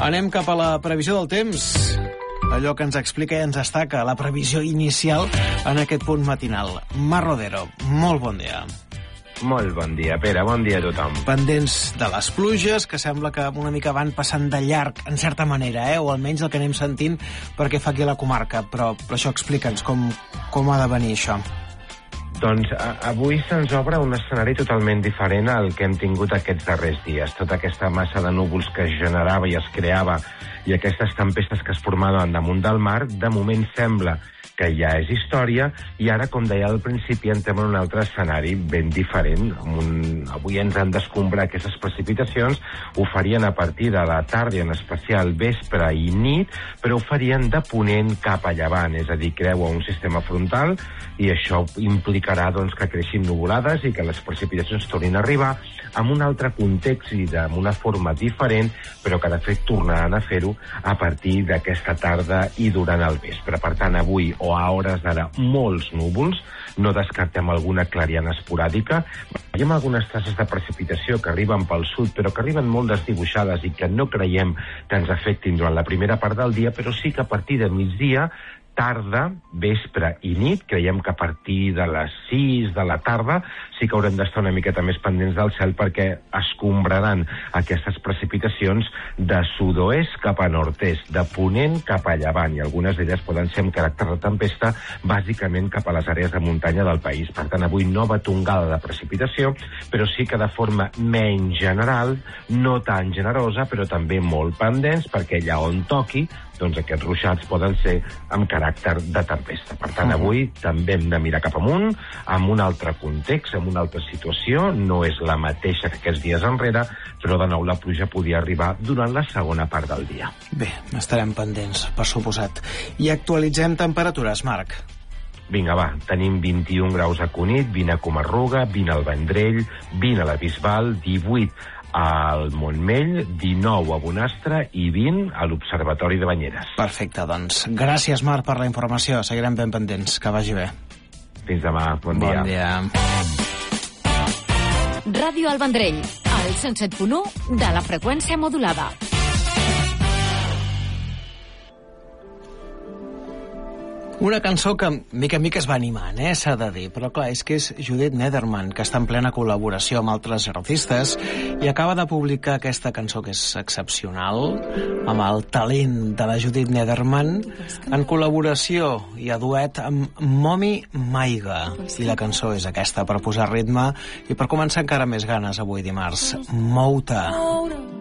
Anem cap a la previsió del temps. Allò que ens explica i ens destaca la previsió inicial en aquest punt matinal. Mar Rodero, molt bon dia. Molt bon dia, Pere. Bon dia a tothom. Pendents de les pluges, que sembla que una mica van passant de llarg, en certa manera, o almenys el que anem sentint perquè fa aquí a la comarca. Però això explica'ns com ha de venir això. Doncs avui se'ns obre un escenari totalment diferent al que hem tingut aquests darrers dies. Tota aquesta massa de núvols que es generava i es creava i aquestes tempestes que es formaven damunt del mar, de moment sembla que ja és història, i ara, com deia al principi, entrem en un altre escenari ben diferent. Avui ens han d'escombrar aquestes precipitacions, ho farien a partir de la tarda, en especial vespre i nit, però ho farien de ponent cap a llevant, és a dir, creua un sistema frontal, i això implicarà doncs, que creixin nuvolades i que les precipitacions tornin a arribar amb un altre context i amb una forma diferent, però que de fet tornaran a fer-ho a partir d'aquesta tarda i durant el vespre. Per tant, avui o a hores d'ara molts núvols, no descartem alguna clariana esporàdica. Veiem algunes traces de precipitació que arriben pel sud, però que arriben molt desdibuixades i que no creiem que ens afectin durant la primera part del dia, però sí que a partir de migdia, tarda, vespre i nit, creiem que a partir de les 6 de la tarda sí que haurem d'estar una miqueta més pendents del cel perquè escombraran aquestes precipitacions de sud-oest cap a nord-est, de ponent cap a llevant, i algunes d'elles poden ser amb caràcter de tempesta, bàsicament cap a les àrees de muntanya del país. Per tant, avui nova tongada de precipitació, però sí que de forma menys general, no tan generosa, però també molt pendents, perquè allà on toqui, doncs aquests ruixats poden ser amb caràcter de tempesta. Per tant, avui també hem de mirar cap amunt, amb un altre context, amb una altra situació. No és la mateixa que aquests dies enrere, però de nou la pluja podia arribar durant la segona part del dia. Bé, estarem pendents, per suposat. I actualitzem temperatures, Marc. Vinga, va, tenim 21 graus a Cunit, 20 a Comarruga, 20 al Vendrell, 20 a la Bisbal, 18 al Montmell, 19 a Bonastre i 20 a l'Observatori de Banyeres. Perfecte, doncs. Gràcies, Marc, per la informació. Seguirem ben pendents. Que vagi bé. Fins demà. Bon dia. Bon dia. Ràdio El Vendrell, al 107.1 de la freqüència modulada. Una cançó que mica en mica es va animant, s'ha de dir, però clar, és que és Judith Nedderman, que està en plena col·laboració amb altres artistes i acaba de publicar aquesta cançó que és excepcional, amb el talent de la Judith Nedderman, en col·laboració i a duet amb Momi Maiga. I la cançó és aquesta, per posar ritme i per començar encara més ganes avui dimarts. Mou-te.